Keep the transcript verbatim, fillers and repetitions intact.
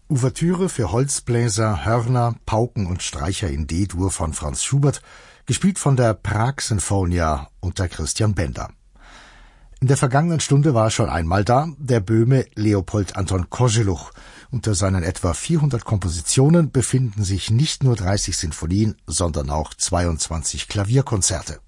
Ouvertüre für Holzbläser, Hörner, Pauken und Streicher in D-Dur von Franz Schubert, gespielt von der Prag Sinfonia unter Christian Bender. In der vergangenen Stunde war schon einmal da, der Böhme Leopold Anton Kozeluch. Unter seinen etwa vierhundert Kompositionen befinden sich nicht nur dreißig Sinfonien, sondern auch zweiundzwanzig Klavierkonzerte.